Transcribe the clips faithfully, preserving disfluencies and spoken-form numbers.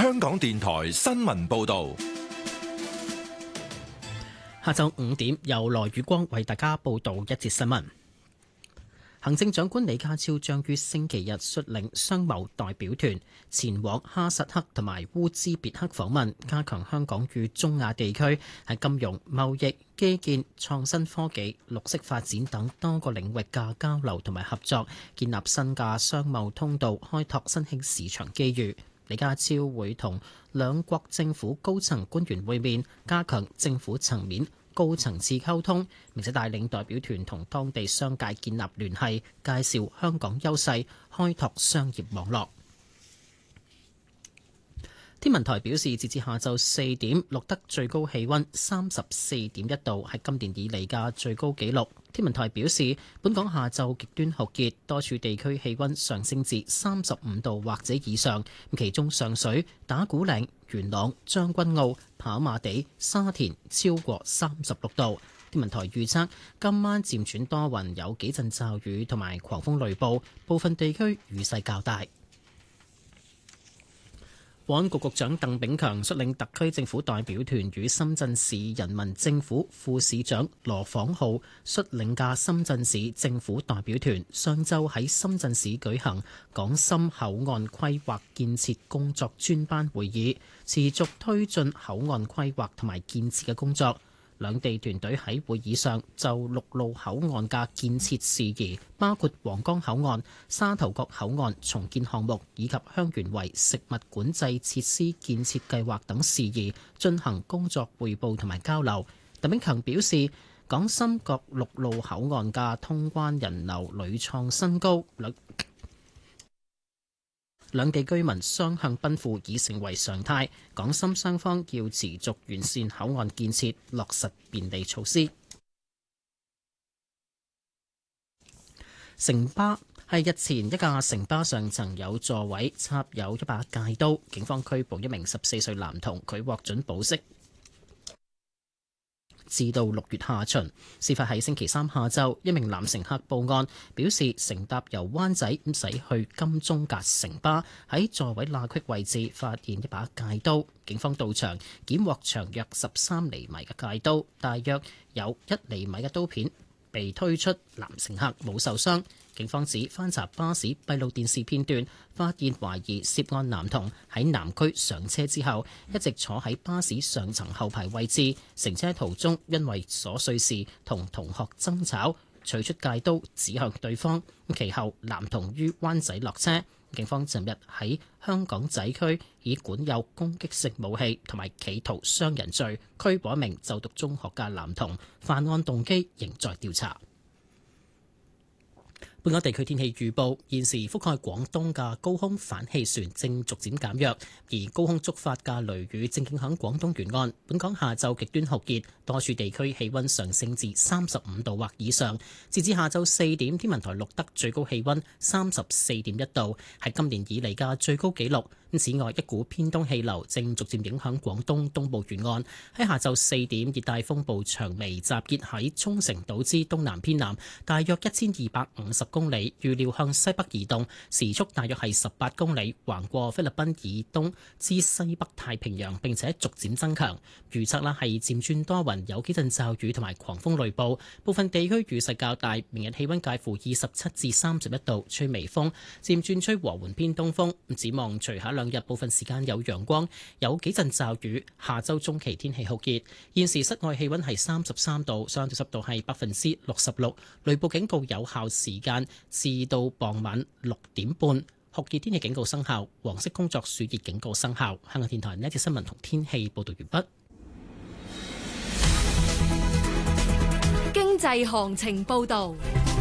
香港電台新聞報道。 下晝五點，由羅宇光為大家報道一節新聞。行政長官李家超將於星期日率領商貿代表團前往哈薩克同埋烏茲別克訪問，加強香港與中亞地區喺金融、貿易、基建、創新科技、綠色發展等多個領域嘅交流同埋合作，建立新嘅商貿通道，開拓新興市場機遇。李家超會同兩國政府高層官員會面，加強政府層面高層次溝通，並且帶領代表團同當地商界建立聯繫，介紹香港優勢，開拓商業網絡。天文台表示，截至下晝四點，錄得最高氣溫三十四點一度，係今年以嚟嘅最高紀錄。天文台表示，本港下晝極端酷熱，多處地區氣溫上升至三十五度或者以上，其中上水、打鼓嶺、元朗、將軍澳、跑馬地、沙田超過三十六度。天文台預測今晚漸轉多雲，有幾陣驟雨同埋狂風雷暴，部分地區雨勢較大。保安局局長鄧炳強率領特區政府代表團與深圳市人民政府副市長羅晃浩率領嘅深圳市政府代表團上晝喺深圳市舉行港深口岸規劃建設工作專班會議，持續推進口岸規劃同埋建設嘅工作。兩地團隊喺會議上就陸路口岸嘅建設事宜，包括皇崗口岸、沙頭角口岸重建項目以及香園圍食物管制設施建設計劃等事宜進行工作匯報同埋交流。鄧炳強表示，港深各陸路口岸嘅通關人流屢創新高，兩兩地居民雙向奔赴已成為常態，港深雙方要持續完善口岸建設，落實便利措施。城巴係日前一架城巴上層有座位插有一把戒刀，警方拘捕一名十四歲男童，佢獲准保釋至到六月下旬。事發喺星期三下晝，一名男乘客報案，表示乘搭由灣仔咁駛去金鐘嘅城巴，喺座位罅隙位置發現一把戒刀。警方到場檢獲長約十三厘米嘅戒刀，大約有一厘米嘅刀片被推出，男乘客冇受傷。警方指翻查巴士閉路電視片段，發現懷疑涉案男童喺南區上車之後，一直坐喺巴士上層後排位置。乘車途中因為瑣碎事同同學爭吵，取出戒刀指向對方。其後男童於灣仔落車。警方尋日喺香港仔區以管有攻擊性武器同埋企圖傷人罪拘捕一名就讀中學嘅男童，犯案動機仍在調查。本港地區天氣預報，現時覆蓋廣東嘅高空反氣旋正逐漸減弱，而高空觸發嘅雷雨正影響廣東沿岸。本港下晝極端酷熱，多處地區氣溫上升至三十五度或以上。截至下晝四點，天文台錄得最高氣溫三十四點一度，係今年以嚟嘅最高紀錄。此外，一股偏東氣流正逐漸影響廣東東部沿岸。喺下晝四點，熱帶風暴長眉集結喺沖繩島之東南偏南，大約一千二百五十公里，預料向西北移動，時速大約係十八公里，橫過菲律賓以東至西北太平洋，並且逐漸增強。預測啦係漸轉多雲，有幾陣驟雨同埋狂風雷暴，部分地區雨勢較大。明日氣溫介乎二十七至三十一度，吹微風，漸轉吹和緩偏東風。展望隨下兩日部分時間有陽光，有幾陣驟雨。下周中期天氣酷熱。現時室外氣溫係三十三度，相對濕度係百分之六十六。雷暴警告有效時間至到傍晚六點半。酷熱天氣警告生效，黃色工作暑熱警告生效。香港電台呢一節新聞同天氣報道完畢。 經濟行情報道。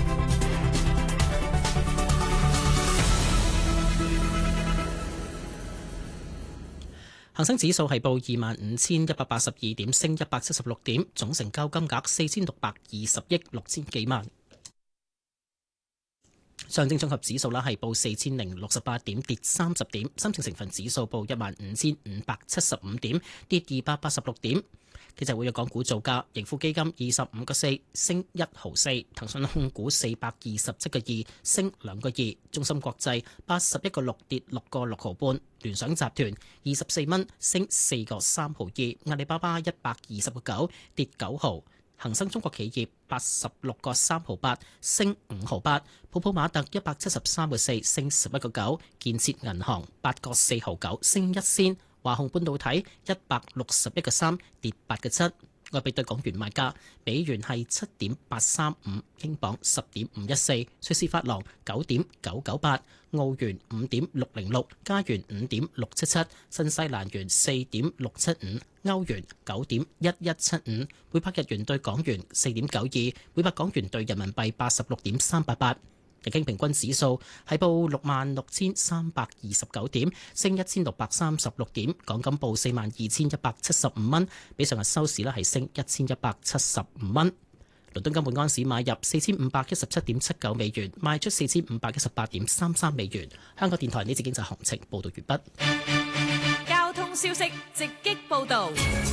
恒生指數係報二萬五千一百八十二點，升一百七十六點，總成交金額四千六百二十億六千幾萬。 上證綜合指數啦係報四千零六十八點，跌三十點；深證成分指數報一萬五千五百七十五點，跌二百八十六點。經濟會嘅港股造價，盈富基金二十五個四升一毫四，騰訊控股四百二十七個二升兩個二，中芯國際八十一個六跌六個六毫半，聯想集團二十四蚊升四個三毫二，阿里巴巴一百二十個九跌九毫，恒生中國企業八十六個三毫八升五毫八，普普馬特一百七十三個四升十一個九，建設銀行八個四毫九升一仙。華虹半導體一百六十一個三跌八個七，外幣對港元賣價，美元係七點八三五，英鎊十點五一四，瑞士法郎九點九九八，澳元五點六零六，加元五點六七七，新西蘭元四點六七五，歐元九點一一七五，每百日元對港元四點九二，每百港元對人民幣八十六點三八八。日經平均指數係報六萬六千三百二十九點，升一千六百三十六點。港金報四萬二千一百七十五蚊，比上日收市咧係升一千一百七十五蚊。倫敦金每安士買入四千五百一十七點七九美元，賣出四千五百一十八點三三美元。香港電台呢節經濟行情報道完畢。 交通消息直擊報道。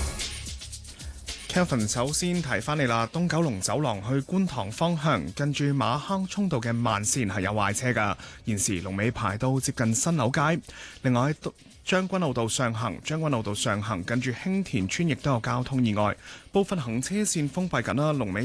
Kevin 首先提翻你啦，東九龍走廊去觀塘方向，近住馬坑涌道嘅慢線係有壞車㗎，現時龍尾排到接近新樓街。另外將軍澳道上行，將軍澳道上行近住興田村亦都有交通意外，部分行車線封閉緊啦，龍尾